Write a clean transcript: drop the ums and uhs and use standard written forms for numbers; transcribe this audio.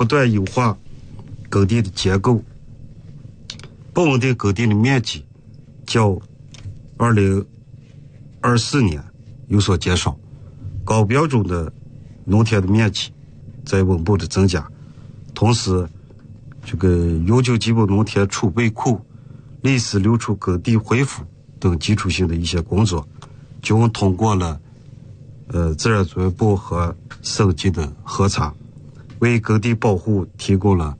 不断优化耕地的结构，不稳定耕地的面积较2024年有所减少，高标准的农田的面积在稳步的增加。同时这个永久基本农田储备库、历史流出耕地恢复等基础性的一些工作均通过了自然资源部和省级的核查，为耕地保护提供了